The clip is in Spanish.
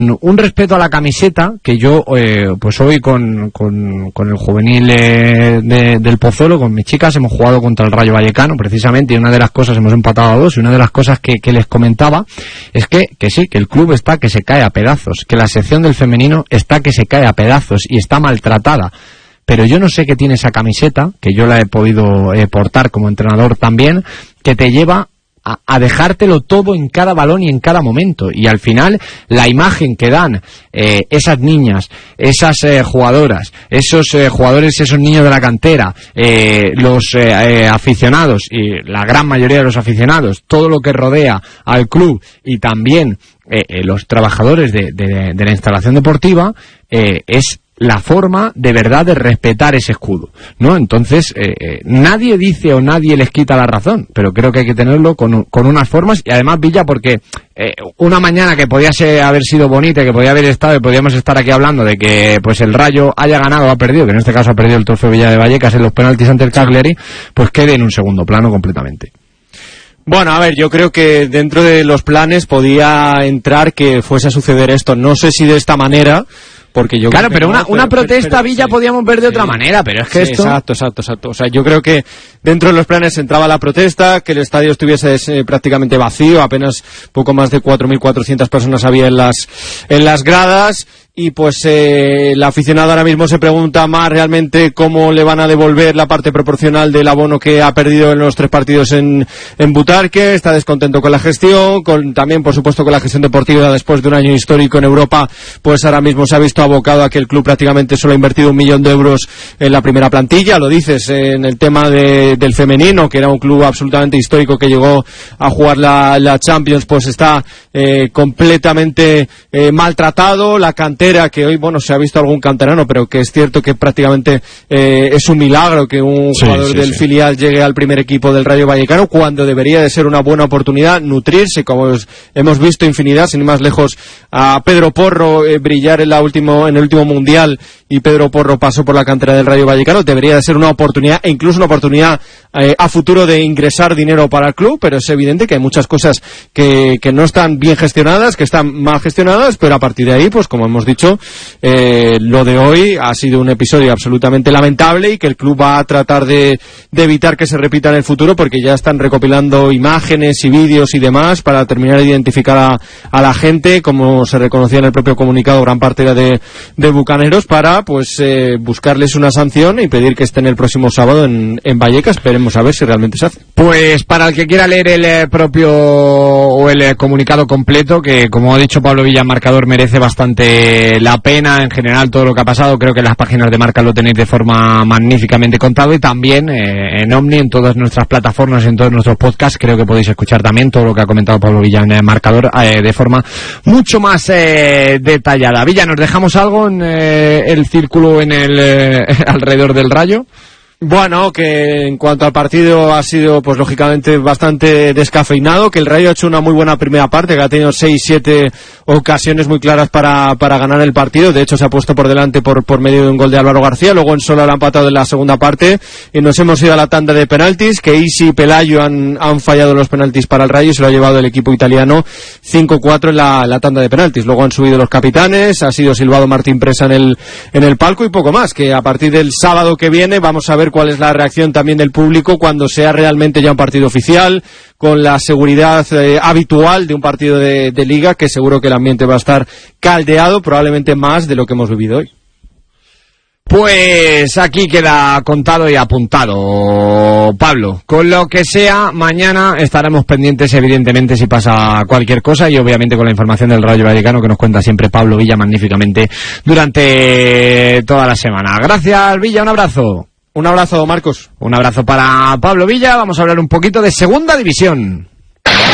un respeto a la camiseta que yo pues hoy con el juvenil del Pozuelo, con mis chicas, hemos jugado contra el Rayo Vallecano precisamente, y una de las cosas, hemos empatado a 2, y una de las cosas que les comentaba es que sí, que el club está que se cae a pedazos, que la sección del femenino está que se cae a pedazos y está maltratada. Pero yo no sé qué tiene esa camiseta, que yo la he podido portar como entrenador también, que te lleva a dejártelo todo en cada balón y en cada momento, y al final la imagen que dan esas niñas, esas jugadoras, esos jugadores, esos niños de la cantera, los aficionados, y la gran mayoría de los aficionados, todo lo que rodea al club, y también los trabajadores de la instalación deportiva, es la forma de verdad de respetar ese escudo, ¿no? Entonces, nadie dice o nadie les quita la razón, pero creo que hay que tenerlo con unas formas, y además, Villa, porque una mañana que podía haber sido bonita, que podía haber estado, y podíamos estar aquí hablando de que pues el Rayo haya ganado o ha perdido, que en este caso ha perdido el Trofeo Villa de Vallecas en los penaltis ante el Cagliari, pues quede en un segundo plano completamente. Bueno, a ver, yo creo que dentro de los planes podía entrar que fuese a suceder esto, no sé si de esta manera, porque yo claro, creo que pero una protesta, Villa, sí, podíamos ver de otra manera, pero es que sí, esto... Exacto. O sea, yo creo que dentro de los planes entraba la protesta, que el estadio estuviese prácticamente vacío, apenas poco más de 4.400 personas había en las gradas, y pues el aficionado ahora mismo se pregunta más realmente cómo le van a devolver la parte proporcional del abono que ha perdido en los 3 partidos en Butarque. Está descontento con la gestión, también por supuesto con la gestión deportiva después de un año histórico en Europa, pues ahora mismo se ha visto abocado a que el club prácticamente solo ha invertido 1 millón de euros en la primera plantilla. Lo dices en el tema del femenino, que era un club absolutamente histórico que llegó a jugar la Champions, pues está completamente maltratado. La cantera, que hoy, bueno, se ha visto algún canterano, pero que es cierto que prácticamente es un milagro que un jugador del filial llegue al primer equipo del Rayo Vallecano, cuando debería de ser una buena oportunidad nutrirse, como hemos visto infinidad, sin ir más lejos, a Pedro Porro brillar en el último mundial, y Pedro Porro pasó por la cantera del Rayo Vallecano. Debería de ser una oportunidad, e incluso una oportunidad a futuro de ingresar dinero para el club, pero es evidente que hay muchas cosas que no están bien gestionadas, que están mal gestionadas, pero a partir de ahí, pues como hemos dicho, lo de hoy ha sido un episodio absolutamente lamentable, y que el club va a tratar de evitar que se repita en el futuro, porque ya están recopilando imágenes y vídeos y demás para terminar de identificar a la gente, como se reconocía en el propio comunicado, gran parte era de bucaneros, para pues buscarles una sanción y pedir que estén el próximo sábado en Vallecas. Esperemos a ver si realmente se hace. Pues para el que quiera leer el propio o el comunicado completo, que como ha dicho Pablo Villa, Marcador, merece bastante la pena en general todo lo que ha pasado. Creo que en las páginas de Marca lo tenéis de forma magníficamente contado, y también en Omni, en todas nuestras plataformas, en todos nuestros podcasts, creo que podéis escuchar también todo lo que ha comentado Pablo Villa en el Marcador de forma mucho más detallada. Villa, ¿nos dejamos algo en el círculo en el alrededor del Rayo? Bueno, que en cuanto al partido ha sido, pues lógicamente, bastante descafeinado, que el Rayo ha hecho una muy buena primera parte, que ha tenido 6-7 ocasiones muy claras para ganar el partido. De hecho, se ha puesto por delante por medio de un gol de Álvaro García. Luego en Sola lo ha empatado en la segunda parte, y nos hemos ido a la tanda de penaltis, que Isi y Pelayo han fallado los penaltis para el Rayo, y se lo ha llevado el equipo italiano 5-4 en la tanda de penaltis. Luego han subido los capitanes, ha sido silbado Martín Presa en el palco, y poco más, que a partir del sábado que viene vamos a ver cuál es la reacción también del público cuando sea realmente ya un partido oficial, con la seguridad habitual de un partido de Liga, que seguro que el ambiente va a estar caldeado, probablemente más de lo que hemos vivido hoy. Pues aquí queda contado y apuntado, Pablo. Con lo que sea, mañana estaremos pendientes, evidentemente, si pasa cualquier cosa, y obviamente con la información del Rayo Vallecano, que nos cuenta siempre Pablo Villa magníficamente durante toda la semana. Gracias, Villa, un abrazo. Un abrazo, Marcos. Un abrazo para Pablo Villa. Vamos a hablar un poquito de Segunda División.